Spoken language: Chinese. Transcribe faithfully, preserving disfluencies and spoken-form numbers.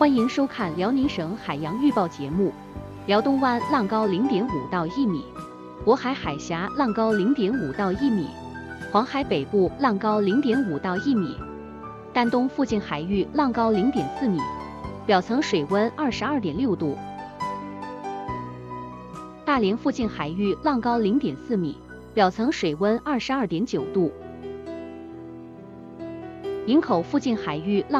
欢迎收看辽宁省海洋预报节目。辽东湾浪高零点五到一米，渤海海峡浪高零点五到一米，黄海北部浪高零点五到一米，丹东附近海域浪高零点四米，表层水温二十二点六度。大连附近海域浪高零点四米，表层水温二十二点九度。营口附近海域浪